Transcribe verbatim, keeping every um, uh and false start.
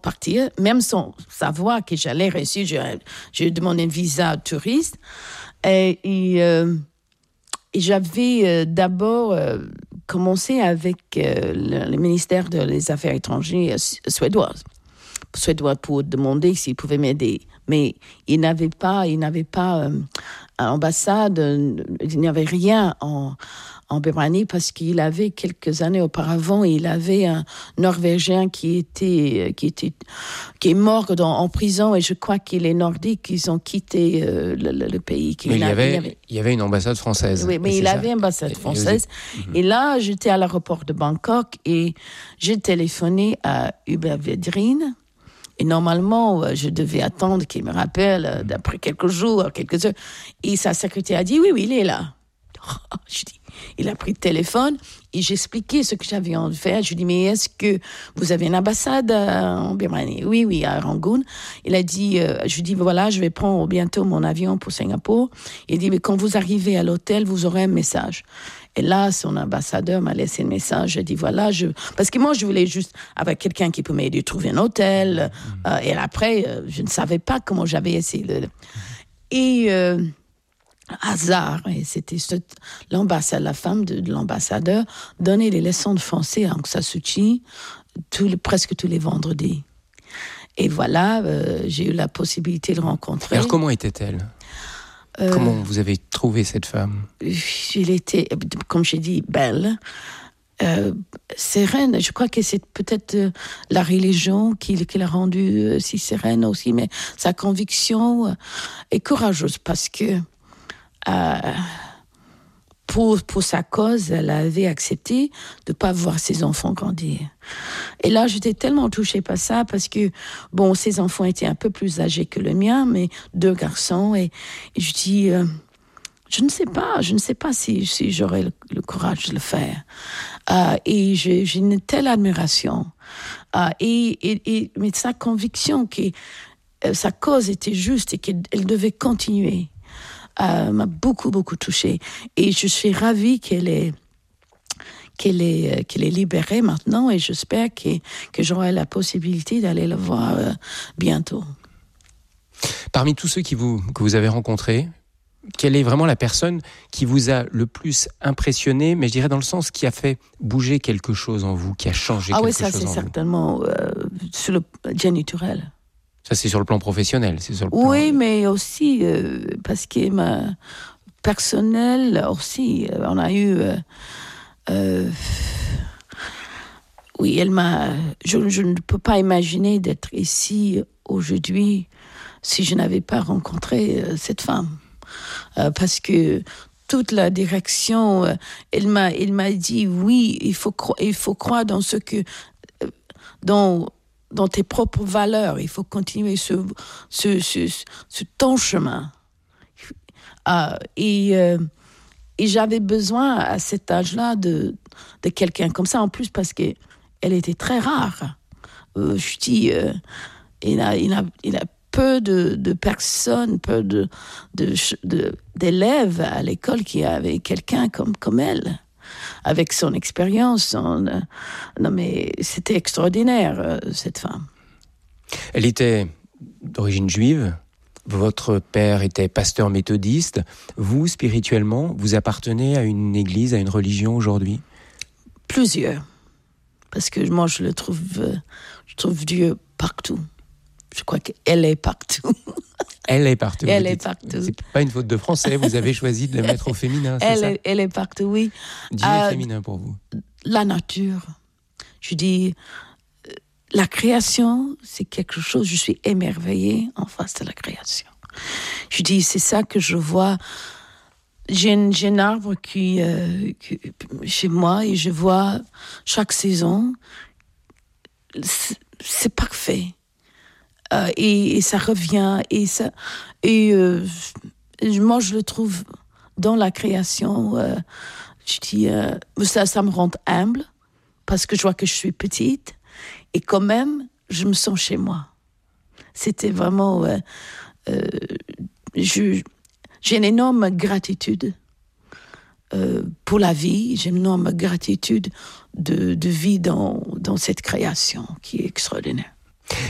partir, même sans savoir que j'allais réussir. J'ai, j'ai demandé un visa touriste. Et, et, euh, et j'avais euh, d'abord euh, commencé avec euh, le, le ministère des Affaires étrangères euh, suédoise. Suédois pour demander s'ils pouvaient m'aider. Mais ils n'avaient pas, ils n'avaient pas euh, ambassade, il n'y avait rien en, en Birmanie parce qu'il avait quelques années auparavant, il avait un Norvégien qui était, qui était, qui est mort dans, en prison et je crois que les Nordiques, ils ont quitté euh, le, le, le pays. Mais il y, avait, il y avait, il y avait une ambassade française. Oui, mais il ça. avait une ambassade française. Et, et, et là, j'étais à l'aéroport de Bangkok et j'ai téléphoné à Hubert Védrine. Et normalement, je devais attendre qu'il me rappelle d'après quelques jours, quelques heures. Et sa secrétaire a dit, oui, oui, il est là. Je dis, il a pris le téléphone et j'ai expliqué ce que j'avais envie de faire. Je lui ai dit, mais est-ce que vous avez une ambassade en Birmanie ? Oui, oui, à Rangoon. Il a dit, euh, je lui ai dit, voilà, je vais prendre bientôt mon avion pour Singapour. Il dit, mais quand vous arrivez à l'hôtel, vous aurez un message. Et là, son ambassadeur m'a laissé un message. J'ai dit, voilà, je... Parce que moi, je voulais juste avoir quelqu'un qui peut m'aider à trouver un hôtel. Mmh. Euh, et après, euh, je ne savais pas comment j'avais essayé de... Et... Euh, hasard, et c'était cette, l'ambassade, la femme de, de l'ambassadeur donnait des leçons de français à Aung San Suu Kyi tout le, presque tous les vendredis. Et voilà, euh, j'ai eu la possibilité de rencontrer. Alors comment était-elle ? Euh, Comment vous avez trouvé cette femme ? Elle était, comme j'ai dit, belle, euh, sereine. Je crois que c'est peut-être euh, la religion qui, qui l'a rendue euh, si sereine aussi, mais sa conviction euh, est courageuse parce que euh, pour, pour sa cause, elle avait accepté de ne pas voir ses enfants grandir. Et là, j'étais tellement touchée par ça parce que, bon, ses enfants étaient un peu plus âgés que le mien, mais deux garçons. Et, et je dis, euh, je ne sais pas, je ne sais pas si, si j'aurais le, le courage de le faire. Euh, et j'ai, j'ai une telle admiration. Euh, et, et, et, mais sa conviction que euh, sa cause était juste et qu'elle devait continuer. Euh, m'a beaucoup, beaucoup touchée. Et je suis ravie qu'elle est, qu'elle est, qu'elle est libérée maintenant et j'espère que, que j'aurai la possibilité d'aller la voir euh, bientôt. Parmi tous ceux qui vous, que vous avez rencontrés, quelle est vraiment la personne qui vous a le plus impressionné, mais je dirais dans le sens qui a fait bouger quelque chose en vous, qui a changé ah quelque oui, chose en vous ? Ah oui, ça c'est certainement euh, sur le Jenny Turrell. Ça, c'est sur le plan professionnel, c'est sur le plan... Oui, mais aussi euh, parce que ma personnel aussi, euh, on a eu... Euh, euh, oui, elle m'a... Je, je ne peux pas imaginer d'être ici aujourd'hui si je n'avais pas rencontré euh, cette femme. Euh, parce que toute la direction, euh, elle m'a, elle m'a dit, oui, il faut, cro- il faut croire dans ce que... Euh, dans, dans tes propres valeurs, il faut continuer ce, ce, ce, ce ton chemin. Euh, et, euh, et j'avais besoin à cet âge-là de, de quelqu'un comme ça, en plus parce qu'elle était très rare. Euh, je dis, euh, il a, il a, il a peu de, de personnes, peu de, de, de, d'élèves à l'école qui avaient quelqu'un comme, comme elle. Avec son expérience, son, euh, non mais c'était extraordinaire, euh, cette femme. Elle était d'origine juive, votre père était pasteur méthodiste. Vous, spirituellement, vous appartenez à une église, à une religion aujourd'hui ? Plusieurs. Parce que moi, je le trouve, euh, je trouve Dieu partout. Je crois qu'elle est partout. Elle est partout. Elle est partout. C'est pas une faute de français, vous avez choisi de la mettre au féminin, c'est elle ça ? est, elle est partout, oui. Dieu euh, est féminin pour vous. La nature. Je dis, la création, c'est quelque chose, je suis émerveillée en face de la création. Je dis, c'est ça que je vois. J'ai, une, j'ai un arbre qui, euh, qui, chez moi et je vois chaque saison, c'est, c'est parfait. Euh, et, et ça revient et ça et euh, moi je le trouve dans la création euh, je dis euh, ça ça me rend humble parce que je vois que je suis petite et quand même je me sens chez moi. C'était vraiment euh, euh, je, j'ai une énorme gratitude euh, pour la vie, j'ai une énorme gratitude de, de vie dans, dans cette création qui est extraordinaire.